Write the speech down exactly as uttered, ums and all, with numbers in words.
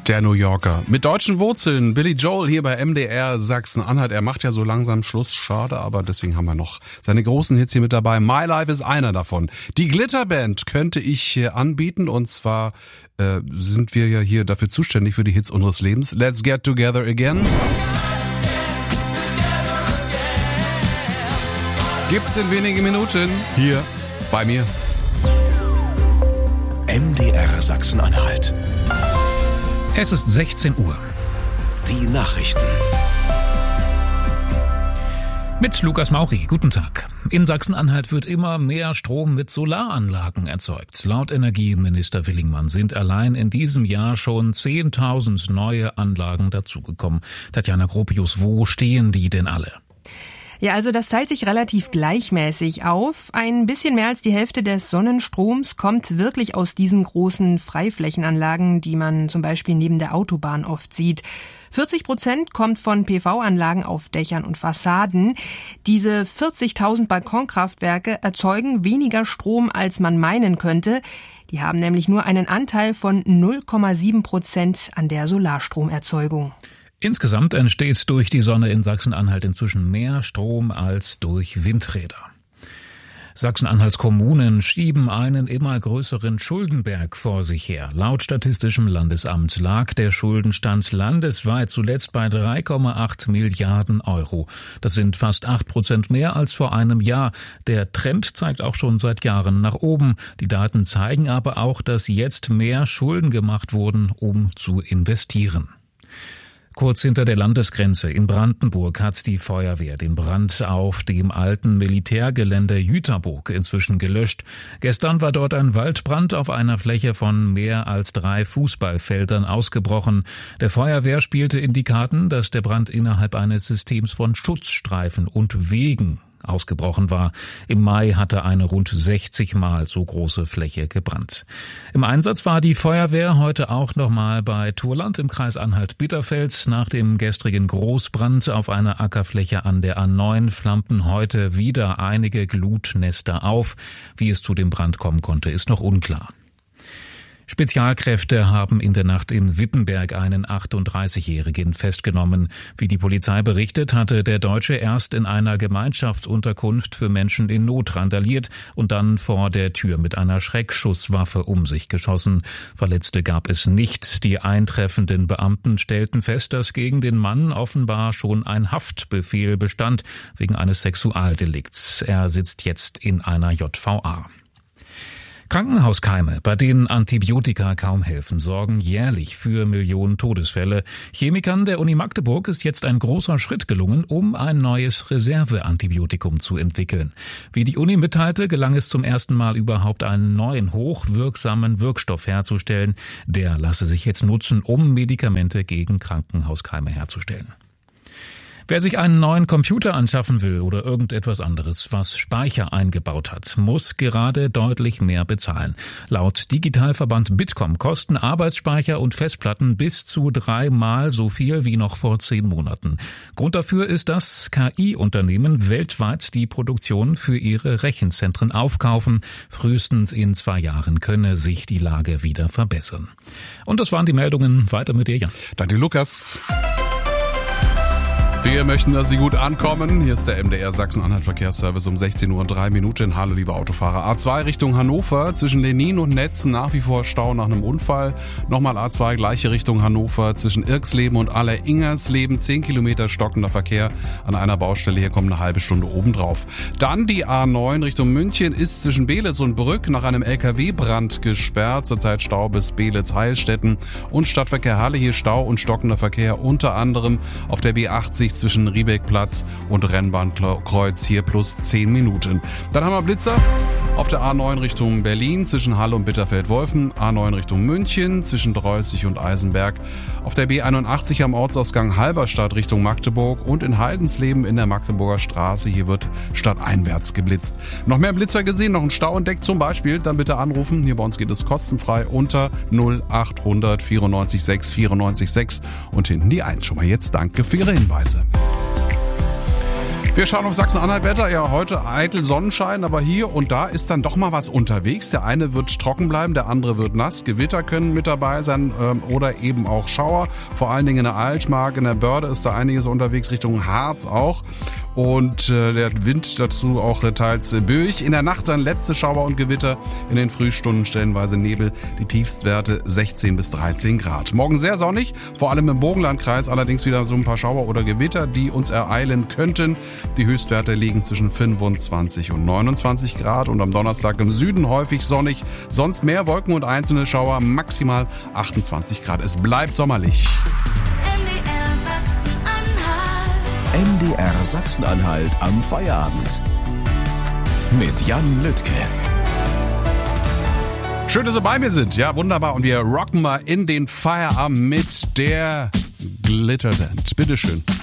Der New Yorker. Mit deutschen Wurzeln. Billy Joel hier bei M D R Sachsen-Anhalt. Er macht ja so langsam Schluss. Schade, aber deswegen haben wir noch seine großen Hits hier mit dabei. My Life ist einer davon. Die Glitterband könnte ich hier anbieten. Und zwar äh, sind wir ja hier dafür zuständig für die Hits unseres Lebens. Let's Get Together Again. Gibt's in wenigen Minuten hier bei mir. M D R Sachsen-Anhalt. Es ist sechzehn Uhr. Die Nachrichten. Mit Lukas Mauri, guten Tag. In Sachsen-Anhalt wird immer mehr Strom mit Solaranlagen erzeugt. Laut Energieminister Willingmann sind allein in diesem Jahr schon zehntausend neue Anlagen dazugekommen. Tatjana Gropius, wo stehen die denn alle? Ja, also das teilt sich relativ gleichmäßig auf. Ein bisschen mehr als die Hälfte des Sonnenstroms kommt wirklich aus diesen großen Freiflächenanlagen, die man zum Beispiel neben der Autobahn oft sieht. vierzig Prozent kommt von P V-Anlagen auf Dächern und Fassaden. Diese vierzigtausend Balkonkraftwerke erzeugen weniger Strom, als man meinen könnte. Die haben nämlich nur einen Anteil von null Komma sieben Prozent an der Solarstromerzeugung. Insgesamt entsteht durch die Sonne in Sachsen-Anhalt inzwischen mehr Strom als durch Windräder. Sachsen-Anhalts Kommunen schieben einen immer größeren Schuldenberg vor sich her. Laut Statistischem Landesamt lag der Schuldenstand landesweit zuletzt bei drei Komma acht Milliarden Euro. Das sind fast acht Prozent mehr als vor einem Jahr. Der Trend zeigt auch schon seit Jahren nach oben. Die Daten zeigen aber auch, dass jetzt mehr Schulden gemacht wurden, um zu investieren. Kurz hinter der Landesgrenze in Brandenburg hat die Feuerwehr den Brand auf dem alten Militärgelände Jüterburg inzwischen gelöscht. Gestern war dort ein Waldbrand auf einer Fläche von mehr als drei Fußballfeldern ausgebrochen. Der Feuerwehr spielte in die Karten, dass der Brand innerhalb eines Systems von Schutzstreifen und Wegen ausgebrochen war. Im Mai hatte eine rund sechzig Mal so große Fläche gebrannt. Im Einsatz war die Feuerwehr heute auch nochmal bei Turland im Kreis Anhalt-Bitterfeld. Nach dem gestrigen Großbrand auf einer Ackerfläche an der A neun flammten heute wieder einige Glutnester auf. Wie es zu dem Brand kommen konnte, ist noch unklar. Spezialkräfte haben in der Nacht in Wittenberg einen achtunddreißigjährigen festgenommen. Wie die Polizei berichtet, hatte der Deutsche erst in einer Gemeinschaftsunterkunft für Menschen in Not randaliert und dann vor der Tür mit einer Schreckschusswaffe um sich geschossen. Verletzte gab es nicht. Die eintreffenden Beamten stellten fest, dass gegen den Mann offenbar schon ein Haftbefehl bestand wegen eines Sexualdelikts. Er sitzt jetzt in einer J V A. Krankenhauskeime, bei denen Antibiotika kaum helfen, sorgen jährlich für Millionen Todesfälle. Chemikern der Uni Magdeburg ist jetzt ein großer Schritt gelungen, um ein neues Reserveantibiotikum zu entwickeln. Wie die Uni mitteilte, gelang es zum ersten Mal überhaupt einen neuen, hochwirksamen Wirkstoff herzustellen. Der lasse sich jetzt nutzen, um Medikamente gegen Krankenhauskeime herzustellen. Wer sich einen neuen Computer anschaffen will oder irgendetwas anderes, was Speicher eingebaut hat, muss gerade deutlich mehr bezahlen. Laut Digitalverband Bitkom kosten Arbeitsspeicher und Festplatten bis zu dreimal so viel wie noch vor zehn Monaten. Grund dafür ist, dass K I-Unternehmen weltweit die Produktion für ihre Rechenzentren aufkaufen. Frühestens in zwei Jahren könne sich die Lage wieder verbessern. Und das waren die Meldungen. Weiter mit dir, Jan. Danke, Lukas. Wir möchten, dass Sie gut ankommen. Hier ist der M D R Sachsen-Anhalt Verkehrsservice um sechzehn Uhr und drei Minuten. Hallo, liebe Autofahrer. A zwei Richtung Hannover, zwischen Lenin und Netzen nach wie vor Stau nach einem Unfall. Nochmal A zwei, gleiche Richtung Hannover, zwischen Irksleben und Aller-Ingersleben. zehn Kilometer stockender Verkehr an einer Baustelle. Hier kommt eine halbe Stunde obendrauf. Dann die A neun Richtung München ist zwischen Beelitz und Brück nach einem L K W-Brand gesperrt. Zurzeit Stau bis Beelitz-Heilstätten. Und Stadtverkehr Halle, hier Stau und stockender Verkehr unter anderem auf der B achtzig zwischen Riebeckplatz und Rennbahnkreuz, hier plus zehn Minuten. Dann haben wir Blitzer auf der A neun Richtung Berlin zwischen Halle und Bitterfeld-Wolfen, A neun Richtung München zwischen Dreußig und Eisenberg, auf der B einundachtzig am Ortsausgang Halberstadt Richtung Magdeburg und in Heidensleben in der Magdeburger Straße, hier wird stadteinwärts geblitzt. Noch mehr Blitzer gesehen, noch ein Stau entdeckt zum Beispiel, dann bitte anrufen, hier bei uns geht es kostenfrei unter null achthundert vierundneunzig sechs vierundneunzig sechs und hinten die eins. Schon mal jetzt danke für Ihre Hinweise. Wir schauen auf Sachsen-Anhalt-Wetter. Ja, heute eitel Sonnenschein, aber hier und da ist dann doch mal was unterwegs. Der eine wird trocken bleiben, der andere wird nass. Gewitter können mit dabei sein ähm, oder eben auch Schauer. Vor allen Dingen in der Altmark, in der Börde ist da einiges unterwegs, Richtung Harz auch. Und äh, der Wind dazu auch äh, teils äh, böig. In der Nacht dann letzte Schauer und Gewitter. In den Frühstunden stellenweise Nebel. Die Tiefstwerte sechzehn bis dreizehn Grad. Morgen sehr sonnig, vor allem im Burgenlandkreis. Allerdings wieder so ein paar Schauer oder Gewitter, die uns ereilen könnten. Die Höchstwerte liegen zwischen fünfundzwanzig und neunundzwanzig Grad. Und am Donnerstag im Süden häufig sonnig. Sonst mehr Wolken und einzelne Schauer. Maximal achtundzwanzig Grad. Es bleibt sommerlich. M D R Sachsen-Anhalt am Feierabend. Mit Jan Lüttke. Schön, dass Sie bei mir sind. Ja, wunderbar. Und wir rocken mal in den Feierabend mit der Glitterband. Bitteschön.